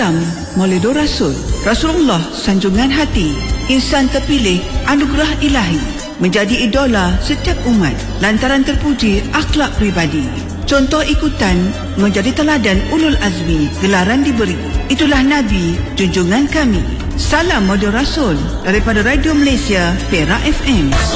Salam Maulidur Rasul. Rasulullah sanjungan hati, insan terpilih anugerah ilahi, menjadi idola setiap umat lantaran terpuji akhlak pribadi. Contoh ikutan, menjadi teladan ulul azmi, gelaran diberi. Itulah Nabi, junjungan kami. Salam Maulidur Rasul daripada Radio Malaysia, Perak FM.